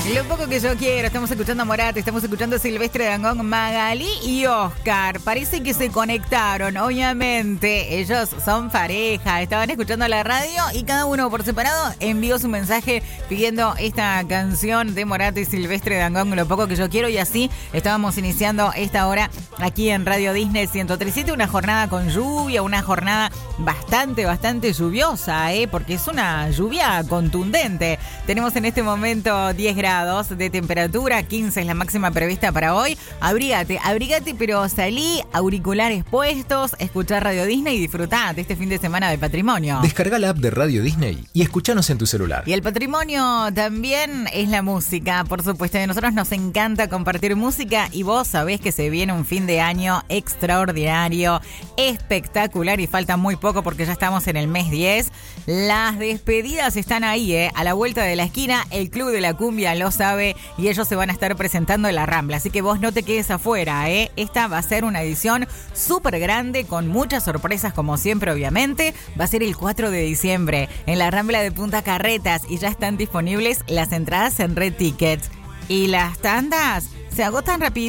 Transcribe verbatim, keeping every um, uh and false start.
Lo poco que yo quiero, estamos escuchando a Morat, estamos escuchando a Silvestre Dangond, Magalí y Oscar. Parece que se conectaron, obviamente. Ellos son pareja, estaban escuchando la radio y cada uno por separado envió su mensaje pidiendo esta canción de Morat y Silvestre Dangond, Lo poco que yo quiero. Y así estábamos iniciando esta hora aquí en Radio Disney ciento tres punto siete. Una jornada con lluvia, una jornada bastante, bastante lluviosa, ¿eh? Porque es una lluvia contundente. Tenemos en este momento diez grados de temperatura, quince es la máxima prevista para hoy. Abrígate, abrígate, pero salí, auriculares puestos, escuchar Radio Disney y disfrutá de este fin de semana del patrimonio. Descarga la app de Radio Disney y escuchanos en tu celular. Y el patrimonio también es la música, por supuesto. A nosotros nos encanta compartir música y vos sabés que se viene un fin de año extraordinario, espectacular y falta muy poco porque ya estamos en el mes diez. Las despedidas están ahí, ¿eh? A la vuelta de la esquina, el Club de la Cumbia lo sabe y ellos se van a estar presentando en la Rambla, así que vos no te quedes afuera, ¿eh? Esta va a ser una edición súper grande con muchas sorpresas como siempre, obviamente. Va a ser el cuatro de diciembre en la Rambla de Punta Carretas y ya están disponibles las entradas en Red Tickets y las tandas se agotan rápido.